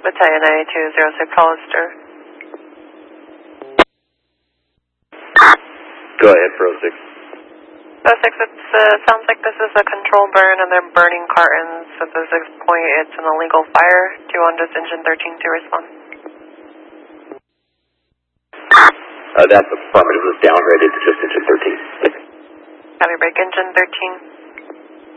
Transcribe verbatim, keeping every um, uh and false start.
Battalion ninety-two oh six Hollister. Go ahead for oh six. oh six, it uh, sounds like this is a control burn and they're burning cartons. At this point, it's an illegal fire. Do you want just engine thirteen to respond? Uh, that's affirmative. It was downgraded to just engine thirteen. Heavy break, engine thirteen.